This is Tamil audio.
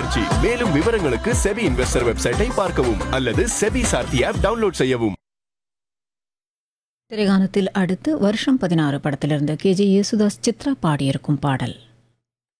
முயற்சி. மேலும் விவரங்களுக்கு செபி இன்வெஸ்டர் வெப்சைட்டை பார்க்கவும் அல்லது செபி சார்த்தி ஆப் டவுன்லோட் செய்யவும். திரைகானத்தில் அடுத்து வருஷம் 16 படத்திலிருந்து KG யேசுதாஸ் சித்ரா பாடியிருக்கும் பாடல்.